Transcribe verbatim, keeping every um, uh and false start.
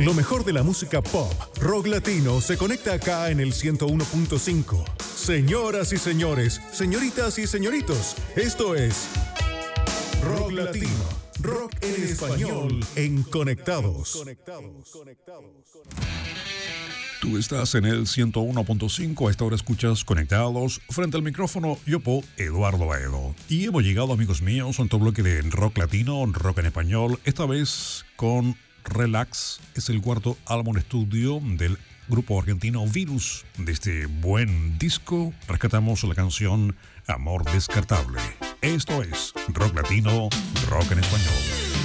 Lo mejor de la música pop, rock latino, se conecta acá en el ciento uno punto cinco. Señoras y señores, señoritas y señoritos, esto es Rock Latino, rock en español, en Conectados. Tú estás en el ciento uno punto cinco, a esta hora escuchas Conectados. Frente al micrófono, Yopo Eduardo Baedo. Y hemos llegado, amigos míos, a un bloque de rock latino, rock en español, esta vez con Relax. Es el cuarto álbum estudio del grupo argentino Virus. De este buen disco rescatamos la canción Amor Descartable. Esto es Rock Latino, rock en español.